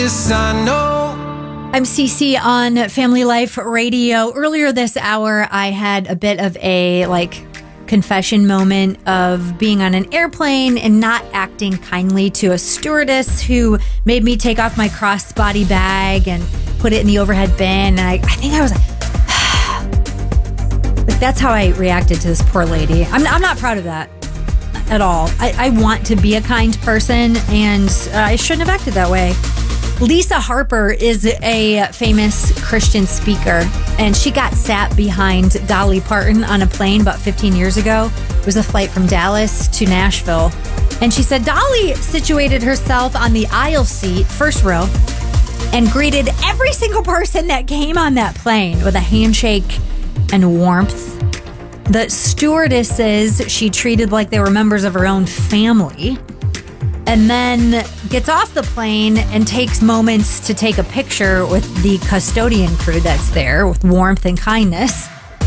Yes, I know. I'm Cece on Family Life Radio. Earlier this hour, I had a bit of a confession moment of being on an airplane and not acting kindly to a stewardess who made me take off my crossbody bag and put it in the overhead bin. And I think I was like, that's how I reacted to this poor lady. I'm not proud of that at all. I want to be a kind person, and I shouldn't have acted that way. Lisa Harper is a famous Christian speaker, and she got sat behind Dolly Parton on a plane about 15 years ago. It was a flight from Dallas to Nashville. And she said Dolly situated herself on the aisle seat, first row, and greeted every single person that came on that plane with a handshake and warmth. The stewardesses she treated like they were members of her own family. And then gets off the plane and takes moments to take a picture with the custodian crew that's there with warmth and kindness.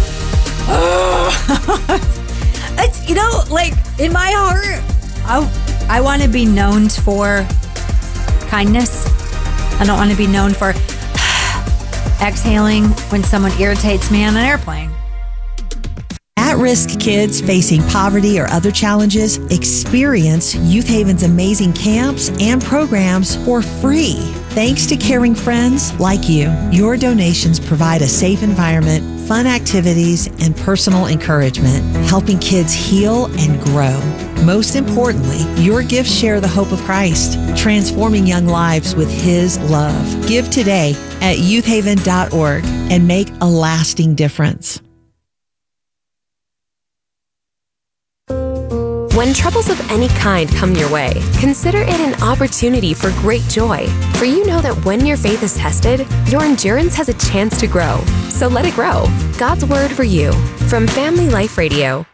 It's, in my heart, I want to be known for kindness. I don't want to be known for exhaling when someone irritates me on an airplane. At-risk kids facing poverty or other challenges experience Youth Haven's amazing camps and programs for free. Thanks to caring friends like you, your donations provide a safe environment, fun activities, and personal encouragement, helping kids heal and grow. Most importantly, your gifts share the hope of Christ, transforming young lives with His love. Give today at youthhaven.org and make a lasting difference. When troubles of any kind come your way, consider it an opportunity for great joy. For you know that when your faith is tested, your endurance has a chance to grow. So let it grow. God's Word for you from Family Life Radio.